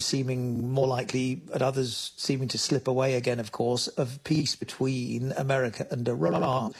seeming more likely, at others seeming to slip away again, of course, of peace between America and Iran.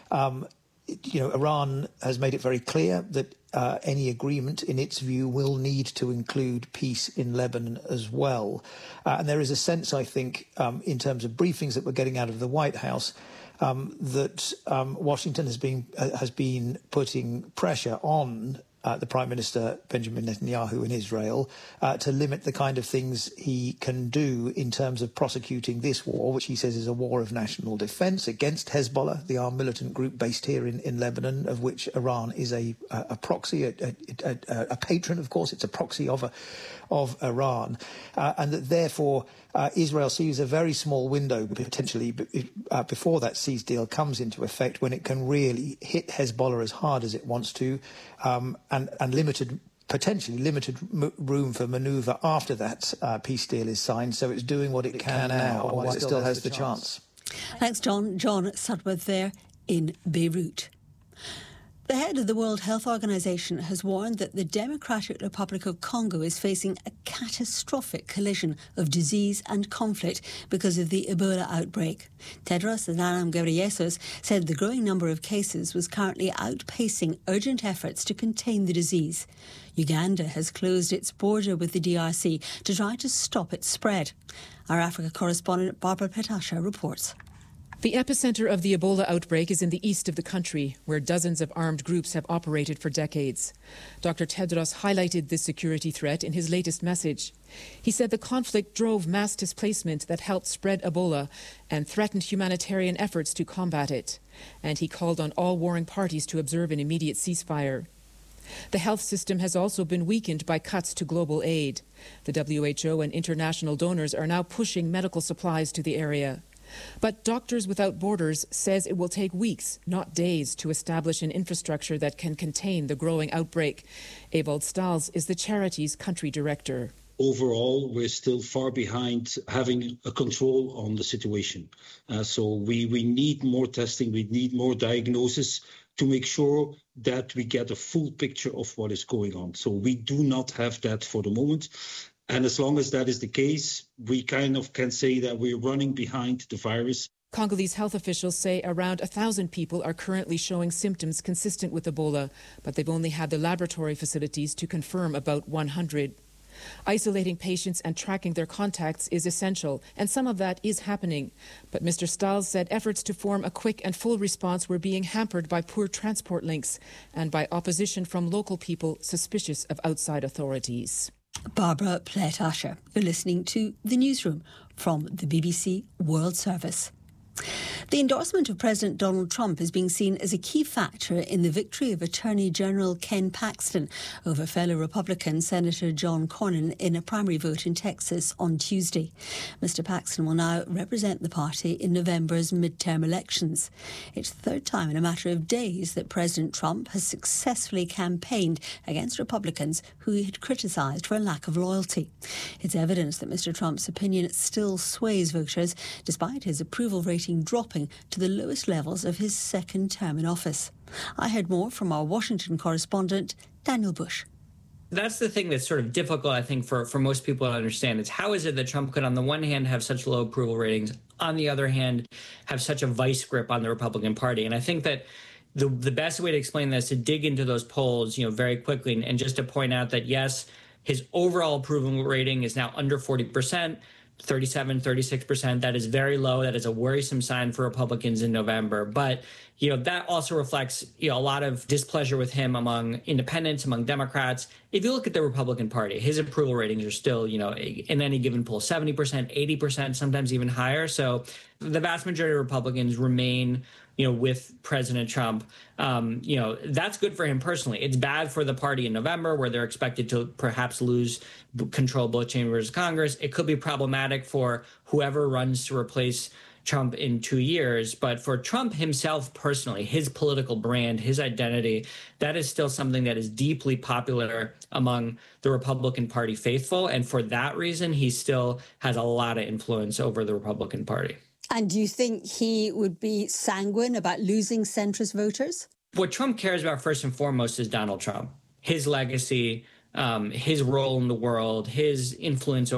Iran has made it very clear that any agreement, in its view, will need to include peace in Lebanon as well. And there is a sense, I think, in terms of briefings that we're getting out of the White House, that Washington has been putting pressure on the Prime Minister Benjamin Netanyahu in Israel to limit the kind of things he can do in terms of prosecuting this war, which he says is a war of national defense against Hezbollah, the armed militant group based here in Lebanon, of which Iran is a proxy, a patron, of course. It's a proxy of Iran, and that therefore Israel sees a very small window potentially before that cease deal comes into effect, when it can really hit Hezbollah as hard as it wants to, and potentially limited room for manoeuvre after that peace deal is signed. So it's doing what it can now while it still has the chance. Thanks, John. John Sudworth there in Beirut. The head of the World Health Organization has warned that the Democratic Republic of Congo is facing a catastrophic collision of disease and conflict because of the Ebola outbreak. Tedros Adhanom Ghebreyesus said the growing number of cases was currently outpacing urgent efforts to contain the disease. Uganda has closed its border with the DRC to try to stop its spread. Our Africa correspondent Barbara Petasha reports. The epicenter of the Ebola outbreak is in the east of the country, where dozens of armed groups have operated for decades. Dr. Tedros highlighted this security threat in his latest message. He said the conflict drove mass displacement that helped spread Ebola and threatened humanitarian efforts to combat it. And he called on all warring parties to observe an immediate ceasefire. The health system has also been weakened by cuts to global aid. The WHO and international donors are now pushing medical supplies to the area. But Doctors Without Borders says it will take weeks, not days, to establish an infrastructure that can contain the growing outbreak. Ewald Stahls is the charity's country director. Overall, we're still far behind having a control on the situation. So we need more testing, we need more diagnosis to make sure that we get a full picture of what is going on. So we do not have that for the moment. And as long as that is the case, we kind of can say that we're running behind the virus. Congolese health officials say around 1,000 people are currently showing symptoms consistent with Ebola, but they've only had the laboratory facilities to confirm about 100. Isolating patients and tracking their contacts is essential, and some of that is happening. But Mr. Stahls said efforts to form a quick and full response were being hampered by poor transport links and by opposition from local people suspicious of outside authorities. Barbara Petasha. You're listening to The Newsroom from the BBC World Service. The endorsement of President Donald Trump is being seen as a key factor in the victory of Attorney General Ken Paxton over fellow Republican Senator John Cornyn in a primary vote in Texas on Tuesday. Mr. Paxton will now represent the party in November's midterm elections. It's the third time in a matter of days that President Trump has successfully campaigned against Republicans who he had criticised for a lack of loyalty. It's evidence that Mr. Trump's opinion still sways voters, despite his approval rating dropping to the lowest levels of his second term in office. I heard more from our Washington correspondent, Daniel Bush. That's the thing that's sort of difficult, I think, for most people to understand. It's how is it that Trump could, on the one hand, have such low approval ratings, on the other hand, have such a vice grip on the Republican Party? And I think that the best way to explain this is to dig into those polls, very quickly, and just to point out that, yes, his overall approval rating is now under 40%. 37, 36%. That is very low. That is a worrisome sign for Republicans in November. But, that also reflects, a lot of displeasure with him among independents, among Democrats. If you look at the Republican Party, his approval ratings are still, in any given poll, 70%, 80%, sometimes even higher. So the vast majority of Republicans remain, with President Trump. That's good for him personally. It's bad for the party in November, where they're expected to perhaps lose control of both chambers of Congress. It could be problematic for whoever runs to replace Trump in 2 years. But for Trump himself personally, his political brand, his identity, that is still something that is deeply popular among the Republican Party faithful. And for that reason, he still has a lot of influence over the Republican Party. And do you think he would be sanguine about losing centrist voters? What Trump cares about first and foremost is Donald Trump, his legacy, his role in the world, his influence